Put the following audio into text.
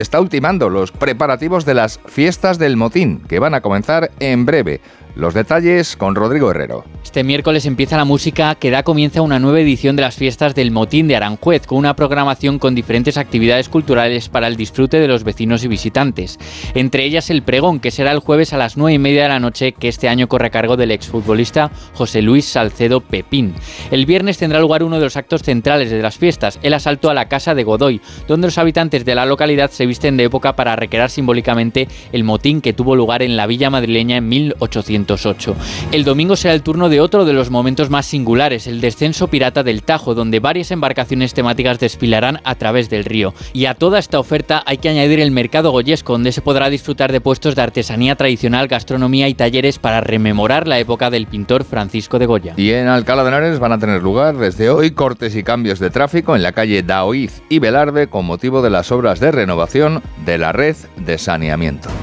está ultimando los preparativos de las fiestas del Motín, que van a comenzar en breve. Los detalles con Rodrigo Herrero. Este miércoles empieza la música que da comienzo a una nueva edición de las fiestas del Motín de Aranjuez, con una programación con diferentes actividades culturales para el disfrute de los vecinos y visitantes. Entre ellas el pregón, que será el jueves a las 9:30 de la noche, que este año corre a cargo del exfutbolista José Luis Salcedo Pepín. El viernes tendrá lugar uno de los actos centrales de las fiestas, el asalto a la Casa de Godoy, donde los habitantes de la localidad se visten de época para recrear simbólicamente el motín que tuvo lugar en la villa madrileña en 1808. El domingo será el turno de otro de los momentos más singulares, el descenso pirata del Tajo, donde varias embarcaciones temáticas desfilarán a través del río. Y a toda esta oferta hay que añadir el mercado goyesco, donde se podrá disfrutar de puestos de artesanía tradicional, gastronomía y talleres para rememorar la época del pintor Francisco de Goya. Y en Alcalá de Henares van a tener lugar desde hoy cortes y cambios de tráfico en la calle Daoíz y Velarde con motivo de las obras de renovación de la red de saneamiento.